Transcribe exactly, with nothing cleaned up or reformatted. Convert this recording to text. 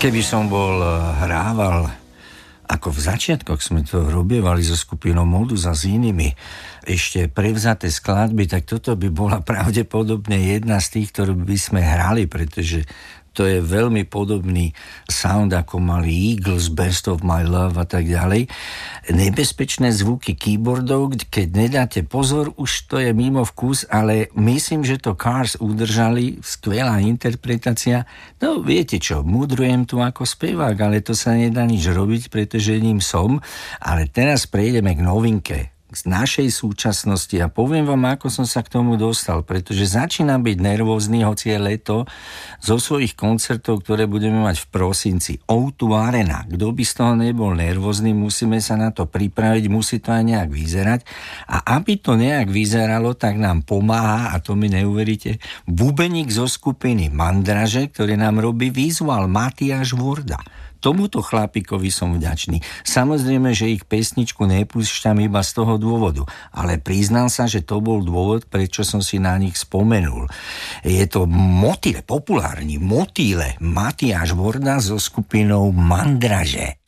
Keby som bol hrával, ako v začiatkoch sme to robievali so skupinou Modus a s inými, ešte prevzaté skladby, tak toto by bola pravdepodobne jedna z tých, ktoré by sme hrali, pretože to je veľmi podobný sound, ako mali Eagles, Best of My Love a tak ďalej. Nebezpečné zvuky keyboardov, keď nedáte pozor, už to je mimo vkus, ale myslím, že to Cars udržali, skvelá interpretácia. No viete čo, mudrujem tu ako spevák, ale to sa nedá nič robiť, pretože ním som. Ale teraz prejdeme k novinke z našej súčasnosti a poviem vám, ako som sa k tomu dostal, pretože začínam byť nervózny, hoci je leto, zo svojich koncertov, ktoré budeme mať v prosinci. ó dva Arena. Kto by z toho nebol nervózny, musíme sa na to pripraviť, musí to aj nejak vyzerať. A aby to nejak vyzeralo, tak nám pomáha, a to mi neuveríte, bubeník zo skupiny Mandraže, ktorý nám robí vizuál, Matiáš Vorda. Tomuto chlapíkovi som vďačný. Samozrejme, že ich pesničku nepúšťam iba z toho dôvodu, ale priznám sa, že to bol dôvod, prečo som si na nich spomenul. Je to motýle, populárny motýle, Matiáš Vorda so skupinou Mandraže.